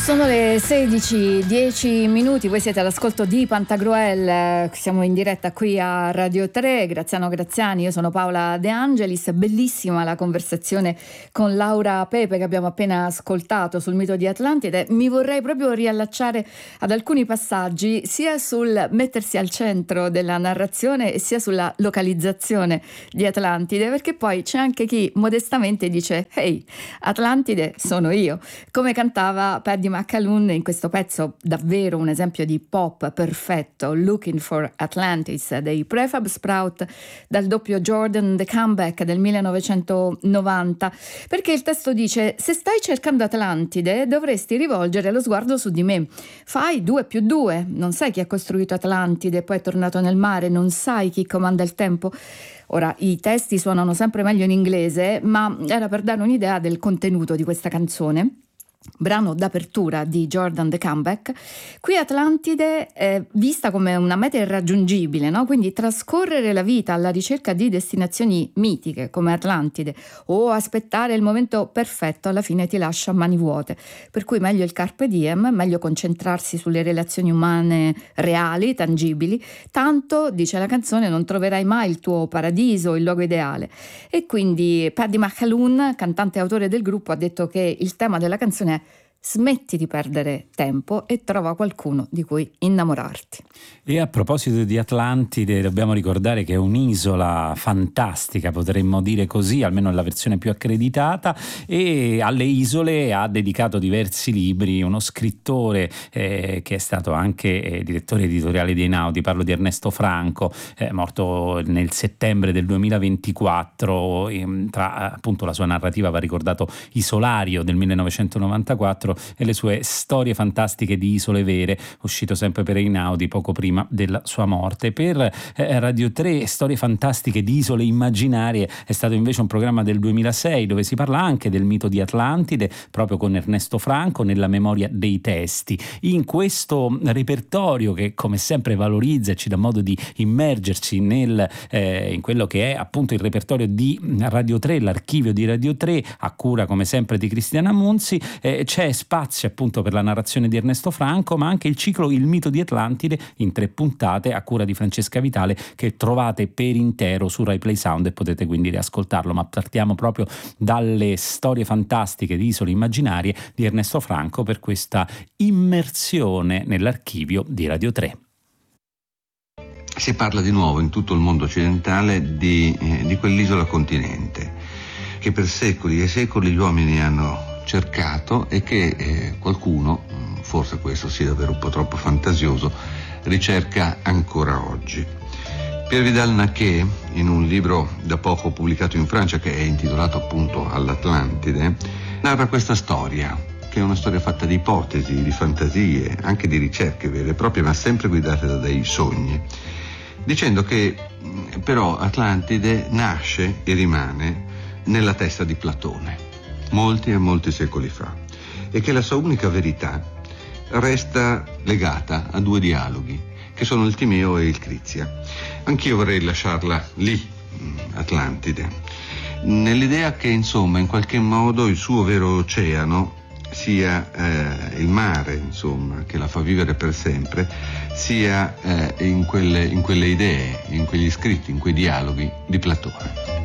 Sono le 16:10 minuti, voi siete all'ascolto di Pantagruel, siamo in diretta qui a Radio 3, Graziano Graziani, io sono Paola De Angelis. Bellissima la conversazione con Laura Pepe che abbiamo appena ascoltato sul mito di Atlantide. Mi vorrei proprio riallacciare ad alcuni passaggi, sia sul mettersi al centro della narrazione sia sulla localizzazione di Atlantide, perché poi c'è anche chi modestamente dice «Hey, Atlantide sono io», come cantava Paddy McAloon in questo pezzo, davvero un esempio di pop perfetto, Looking for Atlantis dei Prefab Sprout, dal doppio Jordan The Comeback del 1990, perché il testo dice: se stai cercando Atlantide dovresti rivolgere lo sguardo su di me, fai 2 più 2, non sai chi ha costruito Atlantide, poi è tornato nel mare, non sai chi comanda il tempo. Ora, i testi suonano sempre meglio in inglese, ma era per dare un'idea del contenuto di questa canzone. Brano d'apertura di Jordan The Comeback. Qui Atlantide è vista come una meta irraggiungibile, no? Quindi trascorrere la vita alla ricerca di destinazioni mitiche come Atlantide o aspettare il momento perfetto alla fine ti lascia a mani vuote, per cui meglio il carpe diem, meglio concentrarsi sulle relazioni umane reali, tangibili, tanto, dice la canzone, non troverai mai il tuo paradiso, il luogo ideale. E quindi Paddy McAloon, cantante e autore del gruppo, ha detto che il tema della canzone è: smetti di perdere tempo e trova qualcuno di cui innamorarti. E a proposito di Atlantide, dobbiamo ricordare che è un'isola fantastica, potremmo dire così, almeno nella versione più accreditata, e alle isole ha dedicato diversi libri uno scrittore che è stato anche direttore editoriale di Einaudi, parlo di Ernesto Franco, morto nel settembre del 2024. Tra appunto la sua narrativa va ricordato Isolario del 1994 e le sue storie fantastiche di isole vere, uscito sempre per Einaudi poco prima della sua morte. Per Radio 3 Storie fantastiche di isole immaginarie è stato invece un programma del 2006 dove si parla anche del mito di Atlantide, proprio con Ernesto Franco, nella memoria dei testi. In questo repertorio che come sempre valorizza e ci dà modo di immergerci in quello che è appunto il repertorio di Radio 3, l'archivio di Radio 3 a cura come sempre di Cristiana Munzi, c'è spazio appunto per la narrazione di Ernesto Franco, ma anche il ciclo Il mito di Atlantide in 3 puntate a cura di Francesca Vitale, che trovate per intero su Rai Play Sound e potete quindi riascoltarlo. Ma partiamo proprio dalle storie fantastiche di isole immaginarie di Ernesto Franco per questa immersione nell'archivio di Radio 3. Si parla di nuovo in tutto il mondo occidentale di quell'isola continente che per secoli e secoli gli uomini hanno cercato e che qualcuno, forse questo sia davvero un po' troppo fantasioso, ricerca ancora oggi. Pierre Vidal-Naquet, in un libro da poco pubblicato in Francia che è intitolato appunto All'Atlantide, narra questa storia, che è una storia fatta di ipotesi, di fantasie, anche di ricerche vere e proprie, ma sempre guidate da dei sogni, dicendo che però Atlantide nasce e rimane nella testa di Platone, molti e molti secoli fa, e che la sua unica verità resta legata a 2 dialoghi, che sono il Timeo e il Crizia. Anch'io vorrei lasciarla lì, Atlantide, nell'idea che insomma in qualche modo il suo vero oceano sia il mare, insomma, che la fa vivere per sempre, sia in quelle idee, in quegli scritti, in quei dialoghi di Platone.